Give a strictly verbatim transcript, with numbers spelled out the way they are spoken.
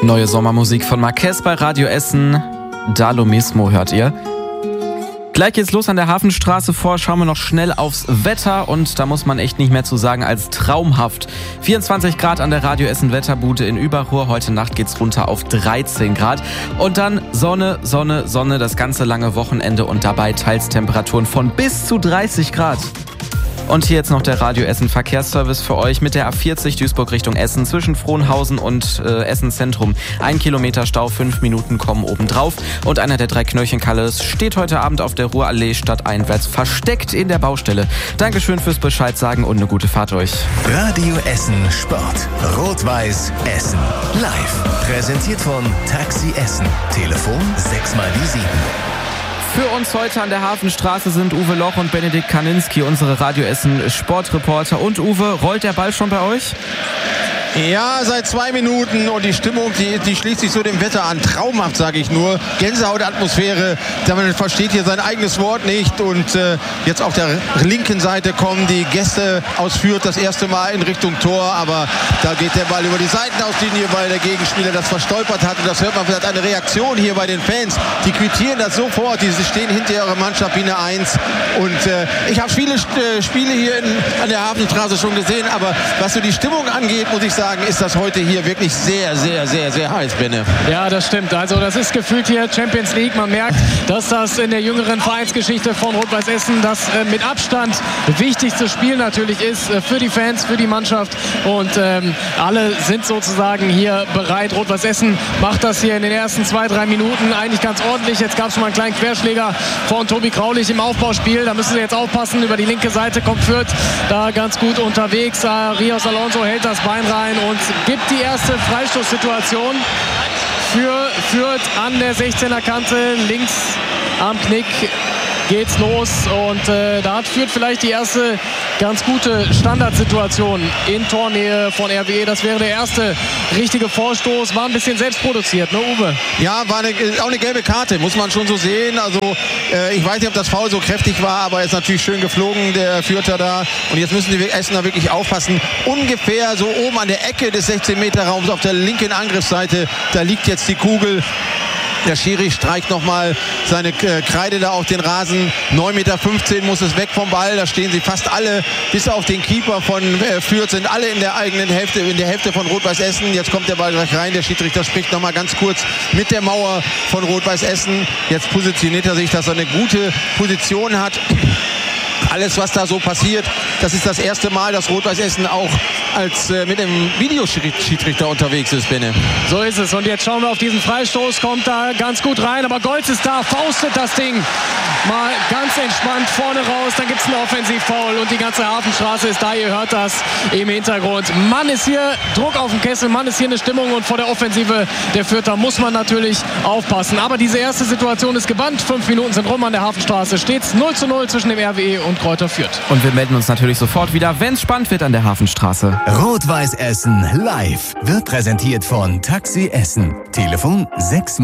Neue Sommermusik von Marquez bei Radio Essen. Da lo mismo hört ihr. Gleich geht's los an der Hafenstraße. Vor schauen wir noch schnell aufs Wetter und da muss man echt nicht mehr zu sagen als traumhaft. vierundzwanzig Grad an der Radio Essen Wetterbude in Überruhr. Heute Nacht geht's runter auf dreizehn Grad. Und dann Sonne, Sonne, Sonne das ganze lange Wochenende und dabei teils Temperaturen von bis zu dreißig Grad. Und hier jetzt noch der Radio Essen Verkehrsservice für euch mit der A vierzig Duisburg Richtung Essen zwischen Frohnhausen und äh, Essen Zentrum. Ein Kilometer Stau, fünf Minuten kommen obendrauf. Und einer der drei Knöllchenkalles steht heute Abend auf der Ruhrallee stadteinwärts versteckt in der Baustelle. Dankeschön fürs Bescheid sagen und eine gute Fahrt euch. Radio Essen Sport. Rot-Weiß Essen. Live. Präsentiert von Taxi Essen. Telefon sechs mal die sieben. Für uns heute an der Hafenstraße sind Uwe Loch und Benedikt Kaninski, unsere Radio Essen Sportreporter. Und Uwe, rollt der Ball schon bei euch? Ja, seit zwei Minuten und die Stimmung, die, die schließt sich so dem Wetter an. Traumhaft, sage ich nur. Gänsehautatmosphäre, man versteht hier sein eigenes Wort nicht. Und äh, jetzt auf der linken Seite kommen die Gäste aus Fürth das erste Mal in Richtung Tor. Aber da geht der Ball über die Seitenauslinie, weil der Gegenspieler das verstolpert hat. Und das hört man vielleicht eine Reaktion hier bei den Fans. Die quittieren das sofort. Die stehen hinter ihrer Mannschaft wie eine Eins. Und äh, ich habe viele äh, Spiele hier in, an der Hafenstraße schon gesehen. Aber was so die Stimmung angeht, muss ich sagen, ist das heute hier wirklich sehr, sehr, sehr, sehr heiß, Benne. Ja, das stimmt. Also das ist gefühlt hier Champions League. Man merkt, dass das in der jüngeren Vereinsgeschichte von Rot-Weiß Essen das äh, mit Abstand wichtigste Spiel natürlich ist äh, für die Fans, für die Mannschaft. Und ähm, alle sind sozusagen hier bereit. Rot-Weiß Essen macht das hier in den ersten zwei, drei Minuten eigentlich ganz ordentlich. Jetzt gab es schon mal einen kleinen Querschläger von Tobi Kraulich im Aufbauspiel. Da müssen sie jetzt aufpassen. Über die linke Seite kommt Fürth da ganz gut unterwegs. Äh, Rios Alonso hält das Bein rein und gibt die erste Freistoßsituation für Fürth an der sechzehner Kante. Links am Knick geht's los und äh, da hat Fürth vielleicht die erste ganz gute Standardsituation in Tornähe von R W E. Das wäre der erste richtige Vorstoß. War ein bisschen selbst produziert, ne Uwe? Ja, war eine, auch eine gelbe Karte, muss man schon so sehen. Also äh, ich weiß nicht, ob das Foul so kräftig war, aber er ist natürlich schön geflogen, der Fürther da. Und jetzt müssen die Essener wirklich aufpassen. Ungefähr so oben an der Ecke des sechzehn Meter Raums auf der linken Angriffsseite, da liegt jetzt die Kugel. Der Schiri streicht nochmal seine Kreide da auf den Rasen. neun Meter fünfzehn muss es weg vom Ball. Da stehen sie fast alle, bis auf den Keeper von Fürth, sind alle in der eigenen Hälfte, in der Hälfte von Rot-Weiß Essen. Jetzt kommt der Ball gleich rein. Der Schiedsrichter spricht nochmal ganz kurz mit der Mauer von Rot-Weiß Essen. Jetzt positioniert er sich, dass er eine gute Position hat. Alles, was da so passiert, das ist das erste Mal, dass Rot-Weiß Essen auch als äh, mit einem Videoschiedsrichter unterwegs ist, Benne. So ist es. Und jetzt schauen wir auf diesen Freistoß. Kommt da ganz gut rein. Aber Golz ist da, faustet das Ding mal ganz entspannt vorne raus. Dann gibt es einen Offensivfoul und die ganze Hafenstraße ist da. Ihr hört das im Hintergrund. Mann, ist hier Druck auf dem Kessel. Mann, ist hier eine Stimmung. Und vor der Offensive der Fürther muss man natürlich aufpassen. Aber diese erste Situation ist gebannt. Fünf Minuten sind rum an der Hafenstraße. Steht's null zu null zwischen dem R W E und Kräuter Fürth. Und wir melden uns natürlich sofort wieder, wenn es spannend wird an der Hafenstraße. Rot-Weiß Essen live wird präsentiert von Taxi Essen. Telefon sechs